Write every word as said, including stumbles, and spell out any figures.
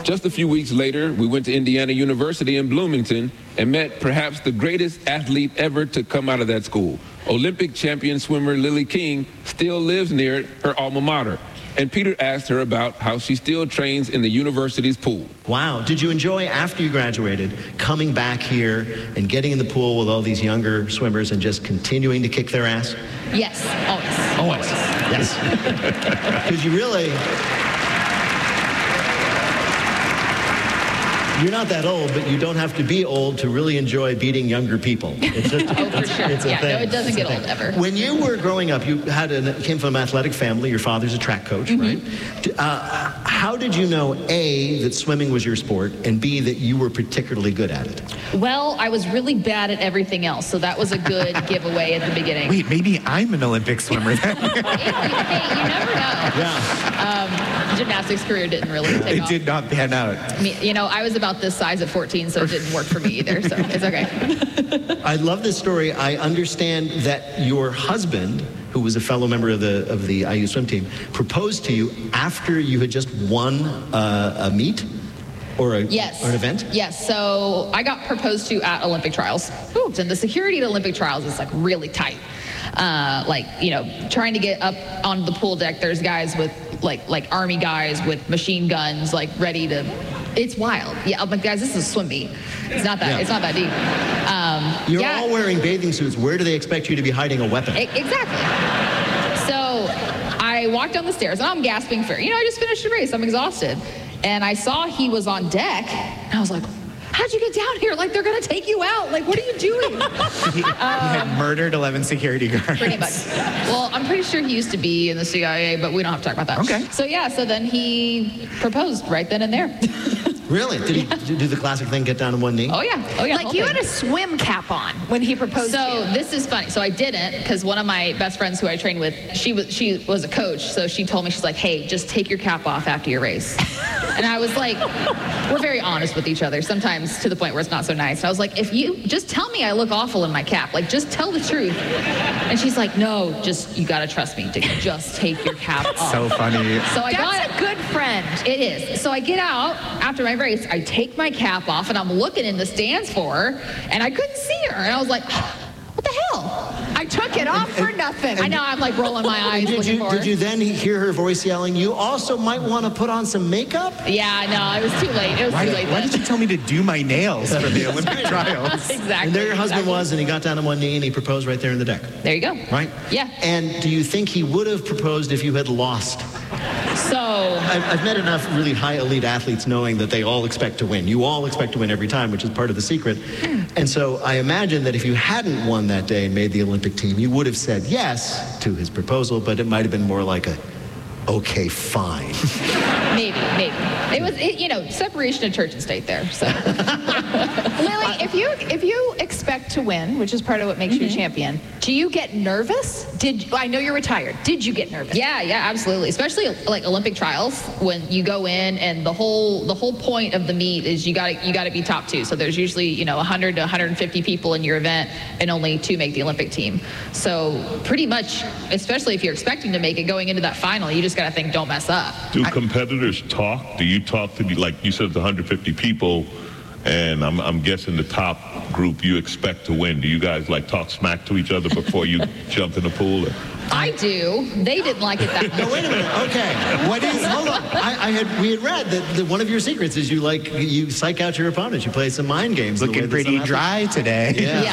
Just a few weeks later, we went to Indiana University in Bloomington and met perhaps the greatest athlete ever to come out of that school. Olympic champion swimmer Lily King still lives near her alma mater. And Peter asked her about how she still trains in the university's pool. Wow. Did you enjoy, after you graduated, coming back here and getting in the pool with all these younger swimmers and just continuing to kick their ass? Yes, always. Always. Yes. Because you really... You're not that old, but you don't have to be old to really enjoy beating younger people. It's just, oh, for it's, sure. It's a yeah, thing. no, it doesn't it's get old ever. When you were growing up, you had an, came from an athletic family. Your father's a track coach, mm-hmm. right? Uh, how did you know, A, that swimming was your sport, and B, that you were particularly good at it? Well, I was really bad at everything else, so that was a good giveaway at the beginning. Wait, maybe I'm an Olympic swimmer then. hey, you never know. Yeah. Um, gymnastics career didn't really take It off. did not pan out. I mean, you know, I was about this size at fourteen, so it didn't work for me either, so it's okay. I love this story. I understand that your husband, who was a fellow member of the of the I U swim team, proposed to you after you had just won uh, a meet or, a, yes. or an event? Yes, so I got proposed to at Olympic trials. Ooh, and the security at Olympic trials is like really tight. Uh, like, you know, trying to get up on the pool deck, there's guys with like like army guys with machine guns, like ready to, it's wild. Yeah, I'm like, guys, this is a swim meet. It's not that, yeah. it's not that deep. Um, You're yeah. all wearing bathing suits. Where do they expect you to be hiding a weapon? I, exactly. So I walked down the stairs and I'm gasping for, you know, I just finished a race. I'm exhausted. And I saw he was on deck and I was like, how'd you get down here? Like, they're going to take you out. Like, what are you doing? he, um, he had murdered eleven security guards. Pretty much. Well, I'm pretty sure he used to be in the C I A, but we don't have to talk about that. Okay. So, yeah, so then he proposed right then and there. Really? Did he yeah. do the classic thing, get down on one knee? Oh, yeah. Oh, yeah. Like, you thing. had a swim cap on when he proposed so, to you. So, this is funny. So, I didn't, because one of my best friends who I trained with, she was, she was a coach, so she told me, she's like, hey, just take your cap off after your race. And I was like, we're very honest with each other, sometimes to the point where it's not so nice. And I was like, if you, just tell me I look awful in my cap. Like, just tell the truth. And she's like, no, just, you gotta trust me to just take your cap off. So funny. So I That's got a good friend. It is. So I get out after my race, I take my cap off, and I'm looking in the stands for her, and I couldn't see her. And I was like, what the hell? I took it off for nothing. I know, I'm like rolling my eyes did looking you, for her. Did you then hear her voice yelling, you also might want to put on some makeup? Yeah, no, it was too late. It was why too did, late Why then. did you tell me to do my nails for the Olympic trials? Exactly. And there your husband exactly. was, and he got down on one knee, and he proposed right there in the deck. There you go. Right? Yeah. And do you think he would have proposed if you had lost? So... I've, I've met enough really high elite athletes knowing that they all expect to win. You all expect to win every time, which is part of the secret. Hmm. And so I imagine that if you hadn't won that day and made the Olympic team, you would have said yes to his proposal, but it might have been more like a, okay, fine. Maybe, maybe. It was, it, you know, separation of church and state there, so. Lily, if you if you expect to win, which is part of what makes mm-hmm. you a champion, do you get nervous? Did I know you're retired? Did you get nervous? Yeah, yeah, absolutely. Especially like Olympic trials, when you go in and the whole the whole point of the meet is you got to you got to be top two. So there's usually you know one hundred to one hundred fifty people in your event, and only two make the Olympic team. So pretty much, especially if you're expecting to make it going into that final, you just got to think, don't mess up. Do I, competitors talk? Do you talk to, like you said, the one hundred fifty people? And I'm, I'm guessing the top group you expect to win. Do you guys like talk smack to each other before you jump in the pool? Or? I do. They didn't like it that much. No, wait a minute. Okay. What is? Hold on. I, I had we had read that, that one of your secrets is you like you psych out your opponents. You play some mind games. Looking pretty dry today. Yeah. Yeah.